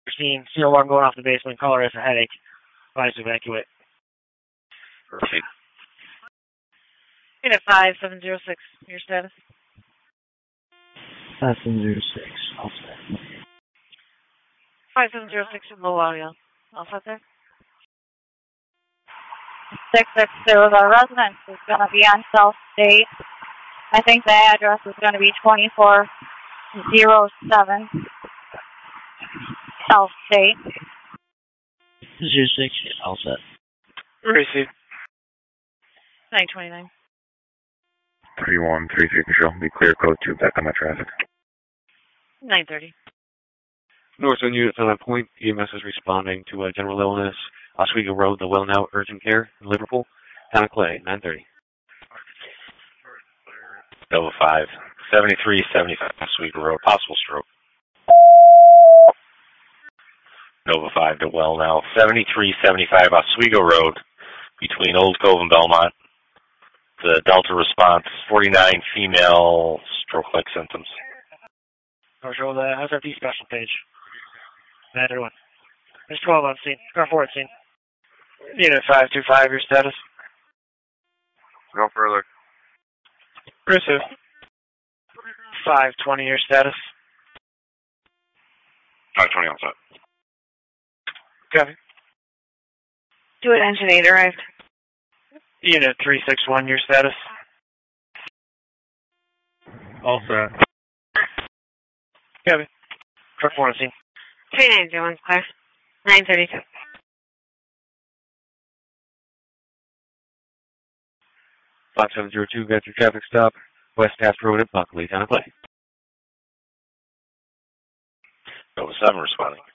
Scene, serial alarm going off the basement. Caller has a headache. Advise to evacuate. Perfect. Unit 5706, your status? 5706, all set. 5706 in low audio. All set there? 660, the residence is going to be on South State. I think the address is going to be 2407 South State. 06, all set. Receive. 929. 3133 control. Be clear code 2 back on my traffic. 930. Northern units on that point. EMS is responding to a general illness. Oswego Road, the Well Now Urgent Care in Liverpool. Town of Clay, 930. Nova 5, 7375 Oswego Road, possible stroke. Nova 5 to Well Now, 7375 Oswego Road, between Old Cove and Belmont. The Delta response, 49 female stroke-like symptoms. Marshal, the SRT special page. 931. There's 12 on scene. Car 4 at scene. Unit 525, your status? Go further. Receive. 520, your status? 520 on set. Copy. Do it, engine 8 arrived. Unit 361, your status? All set. Copy. Car 4 on scene. 3901's clear. 932. 5702, got your traffic stop. West Taft Road at Buckley, Town of Clay. Nova 7 responding.